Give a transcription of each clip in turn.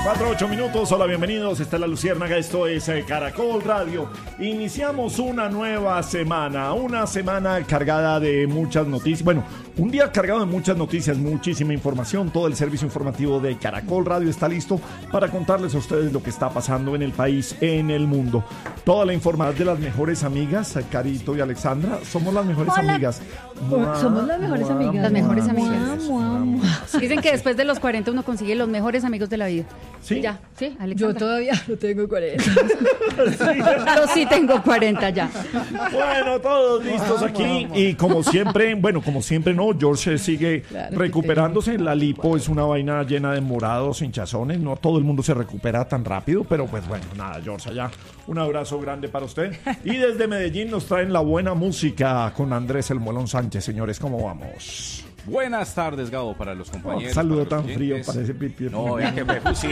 4:08. Hola, bienvenidos. Esta es La Luciérnaga, esto es Caracol Radio. Iniciamos una nueva semana, cargada de muchas noticias. Bueno, un día cargado de muchas noticias, muchísima información. Todo el servicio informativo de Caracol Radio está listo para contarles a ustedes lo que está pasando en el país, en el mundo. Toda la información de las mejores amigas, Carito y Alexandra. Somos las mejores amigas. Somos las mejores amigas. Las mejores amigas. Dicen que después de los 40 uno consigue los mejores amigos de la vida. ¿Sí? Ya, sí, Alexandra. Yo todavía no tengo 40. Yo sí tengo 40 ya. Bueno, todos listos aquí. Y como siempre no, George sigue recuperándose. La lipo es una vaina llena de morados, hinchazones. No todo el mundo se recupera tan rápido, pero pues bueno, nada, George, allá un abrazo grande para usted. Y desde Medellín nos traen la buena música con Andrés El Molón Sánchez. Señores, ¿cómo vamos? Buenas tardes, Gabo, para los compañeros. Saludo tan oyentes. frío, parece pipi. No, vean que fue fusivo.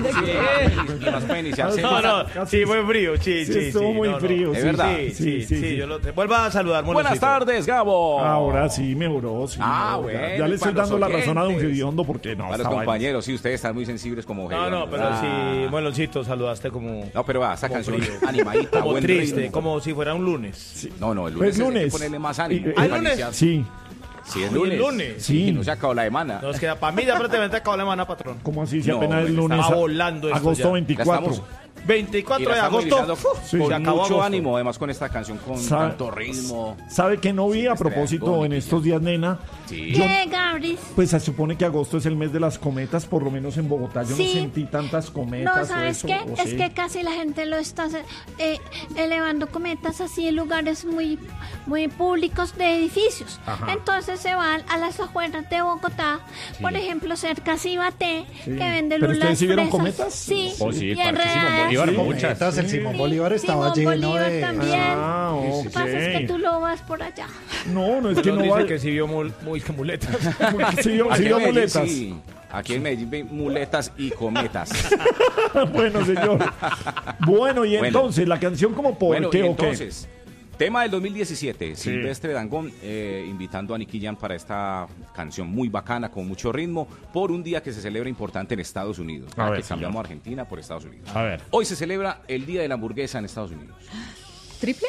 Más pueden iniciarse. Sí, fue frío, sí. Estuvo muy frío. ¿Es verdad? Sí. Vuelva a saludar, Buenas tardes, Gabo. Ahora sí mejoró. Sí, bueno. Ya le estoy dando la oyentes. razón a don Gediondo porque no. Para los compañeros, sí, ustedes están muy sensibles como No, pero sí, Moloncito, saludaste como... No, pero va, esa como canción frío. animadita, Como buen triste, ritmo. como si fuera un lunes. Sí. No, el Pues lunes hay que lunes. ponerle más ánimo. ¿Ah, lunes? Iniciar. Sí. Sí, es Hoy lunes. es lunes. Sí. Y no se acabó la semana. Nos queda, para mí ya prácticamente acabó la semana, patrón. ¿Cómo así? Si No, apenas el está lunes. volando esto agosto ya. 24. Ya 24 Y la de estamos agosto. iniciando Sí. con Se acabó mucho agosto. ánimo, además con esta canción con tanto ritmo. ¿Sabe que no vi a Silvestre propósito Dangond, en y estos días, nena? Sí. ¿Qué, Gabris? Pues se supone que agosto es el mes de las cometas, por lo menos en Bogotá. Yo Sí. no sentí tantas cometas. No, o ¿sabes eso, qué? o Es sí. que casi la gente lo está elevando cometas así en lugares muy, muy públicos de edificios. Ajá. Entonces se van a las afueras de Bogotá, por ejemplo, cerca Cibaté, Sí. que vende ¿Pero lulas ustedes sí vieron fresas. cometas? Sí, Oh, sí, y el Parque Simón enredadas. Bolívar, Sí. muchas. El Simón Sí, Bolívar estaba Simón lleno Bolívar de... también. Ah, Lo que pasa es que tú lo vas por allá. No es que Pero no dice va. que sí vio muy muletas. Sí vio Aquí en Medellín, muletas. sí. Aquí en Medellín ven muletas y cometas. Bueno, señor. Bueno, y Bueno. entonces, la canción como por Bueno, qué y o qué. entonces, tema del 2017, Silvestre Dangond invitando a Nicky Jam para esta canción muy bacana, con mucho ritmo, por un día que se celebra importante en Estados Unidos. A ver, que señor. cambiamos a Argentina por Estados Unidos. A ver. Hoy se celebra el Día de la Hamburguesa en Estados Unidos. ¿Triple?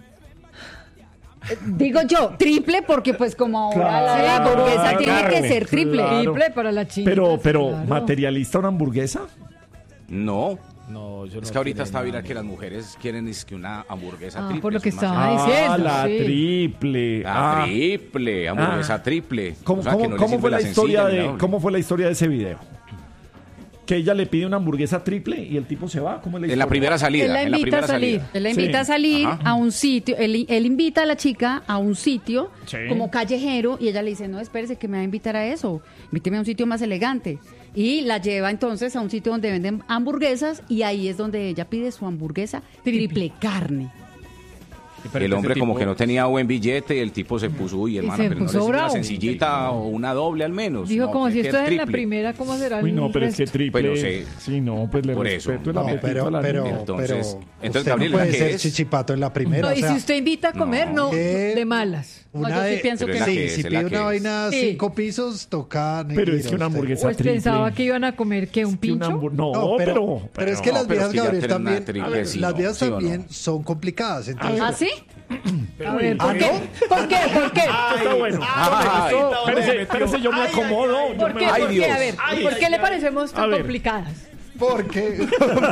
Digo yo, triple porque pues como ahora la Claro, hamburguesa tiene claro, que ser triple. claro. Triple para la china. Pero, claro. ¿materialista una hamburguesa? No, No, yo no es que ahorita tiene está nada. viral que las mujeres quieren es que una hamburguesa Ah, triple. por lo que son más estaba grandes. diciendo. la sí. triple. La triple, hamburguesa Ah. triple. ¿Cómo, O sea, que no le cómo sirve fue la historia sencilla ni de la doble. cómo fue la historia de ese video? Que ella le pide una hamburguesa triple y el tipo se va. ¿Cómo es En la historia? primera salida. Él la en la invita primera a salir. salida. Él la invita Sí. a salir Ajá. a un sitio, él invita a la chica a un sitio Sí. como callejero y ella le dice, no, espérese que me va a invitar a eso, invíteme a un sitio más elegante. Y la lleva entonces a un sitio donde venden hamburguesas y ahí es donde ella pide su hamburguesa triple carne. El hombre como que no tenía buen billete y el tipo se puso, uy, hermano, se pero no puso le sirve una bravo. sencillita o una doble al menos. Dijo No, como tiene si que esto ser es en la triple. primera, ¿cómo será el Uy, no, pero es que resto? triple. Bueno, sí. Sí, no, pues le Por eso. respeto el No, apetito pero, a la pero, niña. Entonces, usted no Gabriela, puede ¿qué ser es? chichipato en la primera. No, o y sea, si usted invita a comer, no, ¿qué? de malas. No, yo sí pienso Pero que es la sí, que es, si es la pide que una es. vaina Sí. 5 pisos, toca... Pero es que una hamburguesa Pues triple. pensaba que iban a comer, ¿qué? ¿Un Que una pincho? No, No, pero pero es que las pero vías, es que ya Gabriel, tener una también, triple, sí, las ¿no? vías ¿Sí o no? también son complicadas. Entonces, ¿Ah, sí? A ver, ¿Ah, ¿por qué? no? ¿Por qué? ¿Por qué? Está bueno. Ay, Espérese, yo me acomodo. yo ¿Por me- qué? Ay, ¿Por qué? Dios. A ver, ¿por qué le parecemos A tan ver. complicadas? porque...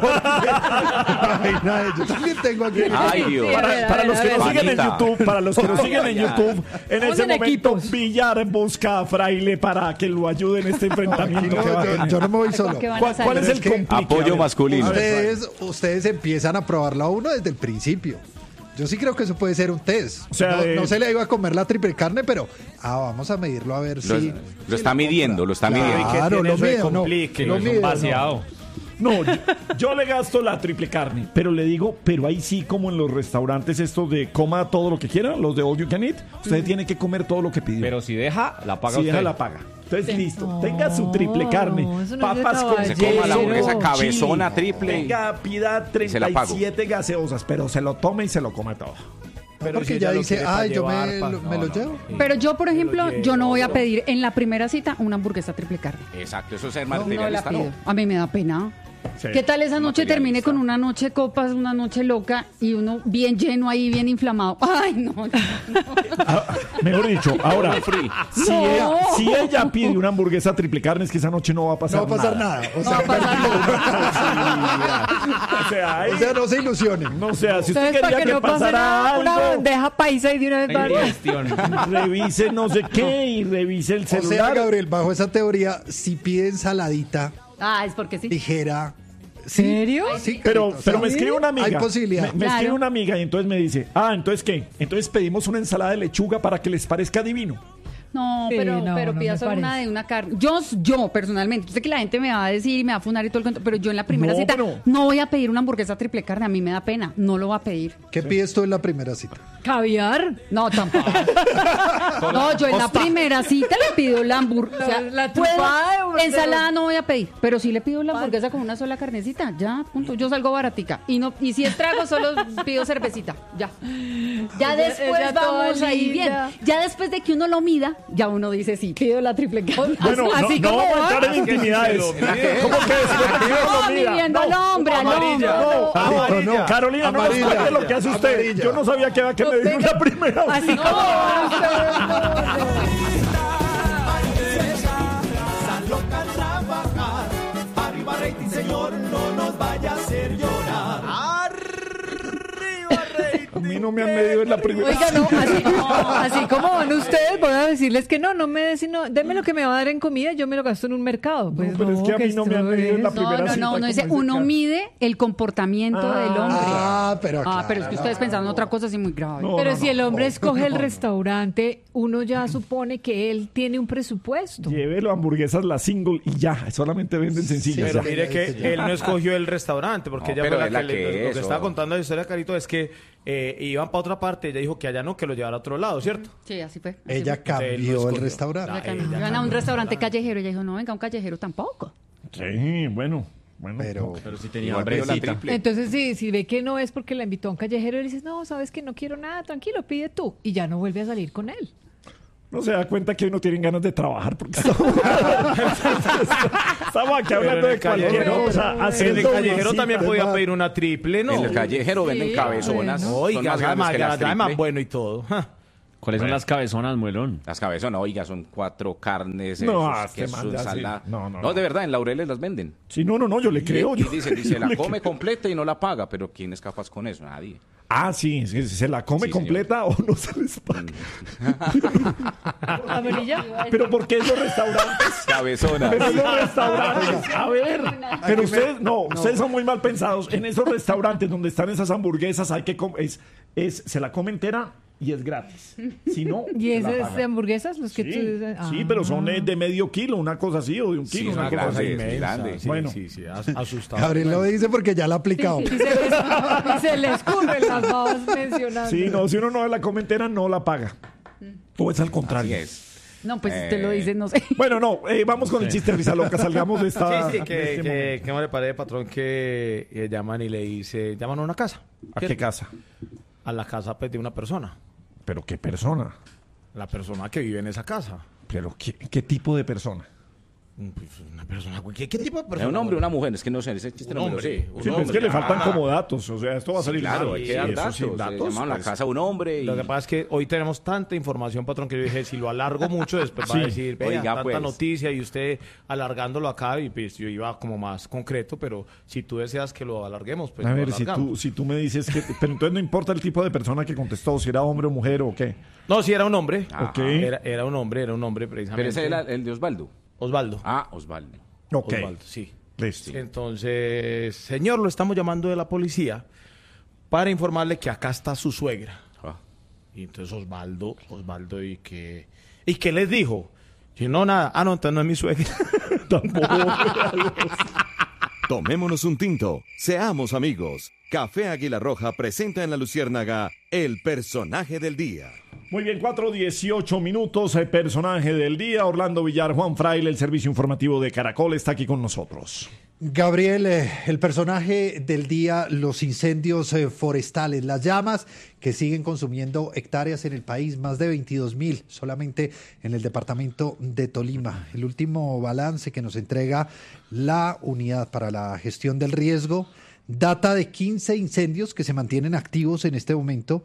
yo también tengo aquí... Ay, Dios. Sí, a ver, Para los que a nos ver. siguen en Vanita. YouTube, para los que nos siguen en YouTube, en Vamos ese en momento equipos. Villar busca a Fraile para que lo ayude en este Aquí enfrentamiento no, que va a tener. yo no me voy solo. ¿Por qué van a ¿Cuál salir? es el Es que complique? Apoyo A ver. masculino. A ver, Ustedes empiezan a probarlo a uno desde el principio. Yo sí creo que eso puede ser un test. O sea, no se le iba a comer la triple carne, pero vamos a medirlo a ver Lo, si... lo está midiendo, lo está midiendo. Claro, lo mido, no. complique? Lo Es mido, un no. vaciado. No, yo le gasto la triple carne, pero le digo, pero ahí sí, como en los restaurantes estos de coma todo lo que quiera, los de all you can eat, usted tiene que comer todo lo que pidió. Pero si deja, la paga si usted. deja, la paga. Entonces, listo, tenga su triple carne, eso no es de papas con caballero. Se coma la hamburguesa Chile. cabezona triple. Venga, pida se la pago. 37 gaseosas, pero se lo tome y se lo come todo. Pero porque si ya ella lo dice, quiere pa' ay, yo llevar, me lo llevo. sí. Pero yo, por ejemplo, llevo. yo no voy a pedir en la primera cita una hamburguesa triple carne. Exacto, eso es ser No la materialista, pido. ¿no? A mí me da pena. Sí. ¿Qué tal esa noche termine materialista. con una noche de copas, una noche loca y uno bien lleno ahí, bien inflamado? Ay, no. Mejor dicho, ahora, si, No. si ella pide una hamburguesa triple carne, es que esa noche no va a pasar No va a pasar nada. O sea, O sea, ahí- o sea, no se ilusionen. no sea, si usted Entonces, para quería que no pase pasara nada, una algo, bandeja paisa y de una vez va. revise no sé qué y revise el O sea, celular. Gabriel, bajo esa teoría, si pide ensaladita Ah, es porque sí. ligera. ¿Sí? ¿Serio? Sí, Pero, Carito, o sea, pero me escribe una amiga. Hay posibilidad. Me escribe Claro. una amiga y entonces me dice, ¿entonces qué? Entonces pedimos una ensalada de lechuga para que les parezca divino. No, Sí, pero no, pero no pida me solo una parece. de una carne. Yo personalmente, yo sé que la gente me va a decir y me va a funar y todo el cuento, pero yo en la primera No, cita pero- no voy a pedir una hamburguesa triple carne, a mí me da pena, no lo voy a pedir. ¿Qué pides tú en la primera cita? ¿Caviar? No, tampoco. No, yo en la primera cita le pido la hamburguesa. La tupada de- Ensalada no voy a pedir, pero sí le pido la hamburguesa con una sola carnecita, ya, punto. Yo salgo baratica. Y si es trago, solo pido cervecita, ya. Ya después ella toda vamos ahí bien. linda. Ya después de que uno lo mida, ya uno dice, sí, pido la triple carne. Bueno, Así no como vamos a va. entrar en intimidades. ¿Cómo que si no te pido No, comida? midiendo al hombre, al hombre. No, Amarilla. no, Carolina, no nos Amarilla. cuente lo que hace usted. Amarilla. Yo no sabía que me dio la primera. Así como van ustedes. A mí no me han medido en la primera. Oiga, no, así como van ustedes, voy a decirles que no me dé sino, deme lo que me va a dar en comida, yo me lo gasto en un mercado. Pues pero es que a mí no me han esto medido en la es- primera No, cita, uno como dice, dice uno Caro. mide el comportamiento del hombre. Pero Pero es que ustedes pensaron otra cosa así muy grave. No, Pero no, si no. el hombre escoge el restaurante, uno ya supone que él tiene un presupuesto. Llévelo hamburguesas la single y ya, solamente venden sencillas. Pero ya. mire que él no escogió el restaurante, porque No, ella pero fue es la la que que lo que eso. estaba contando la historia, Carito, es que iban para otra parte, ella dijo que allá no, que lo llevara a otro lado, ¿cierto? Sí, así fue. así Ella fue. cambió el escogió. restaurante. Ella cambió. Iban a un restaurante callejero y ella dijo, no, venga, un callejero tampoco. Sí, bueno. Pero Pero si tenía Igual pidió la hambrecita. triple. Entonces, si ve que no es porque la invitó a un callejero, le dices, no, sabes que no quiero nada, tranquilo, pide tú. Y ya no vuelve a salir con él. No se da cuenta que hoy no tienen ganas de trabajar porque estamos aquí hablando de cualquier cosa. En el haciendo callejero visita. también podía pedir una triple, ¿no? En el callejero venden Sí, cabezonas. bueno. Oiga, son más grandes que las además triple. bueno y todo. Ja. ¿Cuáles son las cabezonas, muelón? Las cabezonas, oiga, son 4 carnes, No, esos, este queso, man ya sí. ensalada. No. De verdad, en Laureles las venden. Sí, no, yo le creo. Y yo- dice, yo la le come creo. completa y no la paga, pero ¿quién es capaz con eso? Nadie. Ah, sí, se la come Sí, completa o no se les paga. Amarilla. Pero ¿por qué esos restaurantes? Cabezonas. Pero esos restaurantes, a ver, pero ustedes son muy mal pensados. En esos restaurantes donde están esas hamburguesas hay que se la come entera y es gratis. Si no, ¿Y se la esas pagan. hamburguesas? Los que Sí, tú dices? sí, pero son de medio kilo, una cosa así, o de un Sí, kilo, son una cosa así. grandes. grande. Sí, Bueno. sí, asustado. Gabriel lo dice porque ya lo ha aplicado. Y se les escurren las babas mencionando. Sí, no, si uno no la come entera, no la paga. O es al Así contrario. es. No, pues usted lo dice, no sé. Bueno, no, vamos con el chiste risa loca, salgamos de esta. Sí, de este momento. que no le parece, patrón, que llaman y le dice, llaman a una casa. ¿A qué casa? A la casa pues, de una persona. ¿Pero qué persona? La persona que vive en esa casa. ¿Pero qué tipo de persona? Pues, una persona, ¿qué tipo de ¿Es persona? un hombre o una mujer? Es que no sé, ese chiste no me lo sé. Sí, pero es que le faltan como datos, o sea, esto va a salir Claro, mal. hay Sí, que dar eso datos. sin Se datos, llamaron la pues. casa a un hombre y... Lo que pasa es que hoy tenemos tanta información, patrón, que yo dije, si lo alargo mucho, después va Sí. a decir, vea, Oiga, tanta pues. noticia y usted alargándolo acá, y pues yo iba como más concreto, pero si tú deseas que lo alarguemos, pues A lo ver, alargamos. si tú me dices que... Pero entonces no importa el tipo de persona que contestó, si era hombre o mujer o qué. No, si era un hombre. Ok. Era un hombre precisamente. Pero ese era el de Osvaldo. Osvaldo. Ah, Osvaldo. Ok, Osvaldo, sí. listo. Entonces, señor, lo estamos llamando de la policía para informarle que acá está su suegra. Ah. Y entonces Osvaldo, ¿y qué les dijo? Y no, nada. Ah, no, entonces no es mi suegra. Tomémonos un tinto, seamos amigos. Café Águila Roja presenta en La Luciérnaga el personaje del día. Muy bien, 4:18 minutos, el personaje del día, Orlando Villar, Juan Fraile, el servicio informativo de Caracol, está aquí con nosotros. Gabriel, el personaje del día, los incendios forestales, las llamas que siguen consumiendo hectáreas en el país, más de 22.000 solamente en el departamento de Tolima. El último balance que nos entrega la Unidad para la Gestión del Riesgo data de 15 incendios que se mantienen activos en este momento.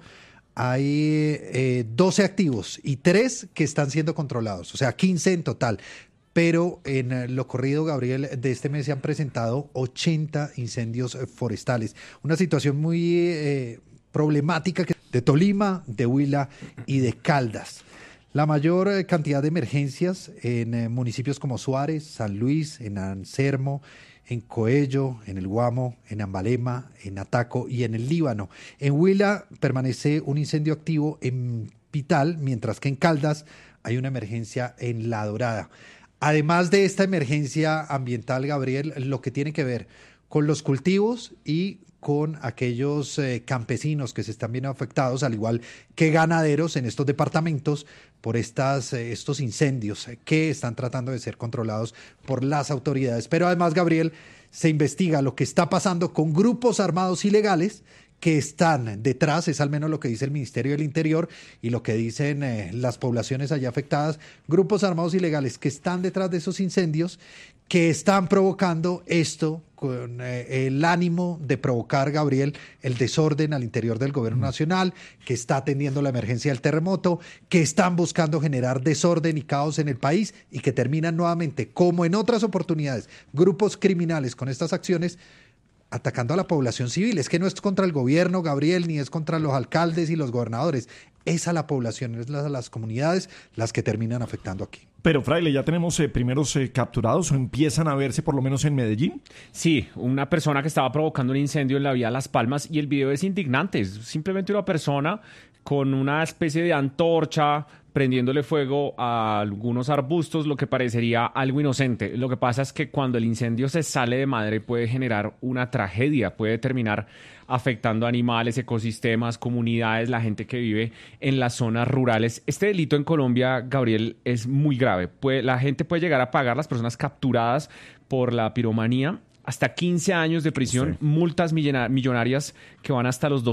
Hay 12 activos y 3 que están siendo controlados, o sea, 15 en total. Pero en lo corrido, Gabriel, de este mes se han presentado 80 incendios forestales. Una situación muy problemática de Tolima, de Huila y de Caldas. La mayor cantidad de emergencias en municipios como Suárez, San Luis, en Ansermo, en Coello, en el Guamo, en Ambalema, en Ataco y en el Líbano. En Huila permanece un incendio activo en Pital, mientras que en Caldas hay una emergencia en La Dorada. Además de esta emergencia ambiental, Gabriel, lo que tiene que ver con los cultivos y con aquellos campesinos que se están viendo afectados, al igual que ganaderos en estos departamentos por estos incendios que están tratando de ser controlados por las autoridades. Pero además, Gabriel, se investiga lo que está pasando con grupos armados ilegales que están detrás, es al menos lo que dice el Ministerio del Interior y lo que dicen las poblaciones allá afectadas, grupos armados ilegales que están detrás de esos incendios, que están provocando esto con el ánimo de provocar, Gabriel, el desorden al interior del gobierno nacional, que está atendiendo la emergencia del terremoto, que están buscando generar desorden y caos en el país y que terminan nuevamente, como en otras oportunidades, grupos criminales con estas acciones, atacando a la población civil. Es que no es contra el gobierno, Gabriel, ni es contra los alcaldes y los gobernadores. Es a la población, es a las comunidades las que terminan afectando aquí. Pero, Fraile, ¿ya tenemos primeros capturados o empiezan a verse por lo menos en Medellín? Sí, una persona que estaba provocando un incendio en la vía Las Palmas y el video es indignante. Es simplemente una persona con una especie de antorcha prendiéndole fuego a algunos arbustos, lo que parecería algo inocente. Lo que pasa es que cuando el incendio se sale de madre puede generar una tragedia, puede terminar afectando animales, ecosistemas, comunidades, la gente que vive en las zonas rurales. Este delito en Colombia, Gabriel, es muy grave. La gente puede llegar a pagar, las personas capturadas por la piromanía, hasta 15 años de prisión, sí, multas millonarias que van hasta los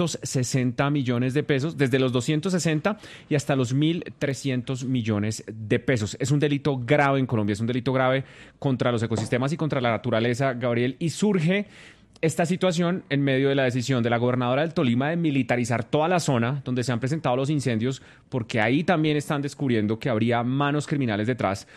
260 millones de pesos, desde los 260 y hasta los 1.300 millones de pesos. Es un delito grave en Colombia, es un delito grave contra los ecosistemas y contra la naturaleza, Gabriel, y surge esta situación en medio de la decisión de la gobernadora del Tolima de militarizar toda la zona donde se han presentado los incendios, porque ahí también están descubriendo que habría manos criminales detrás,